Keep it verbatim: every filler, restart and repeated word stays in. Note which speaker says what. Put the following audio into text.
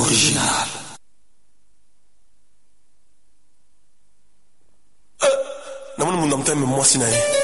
Speaker 1: original. Eh, namoni munda mtame mwasi na ye.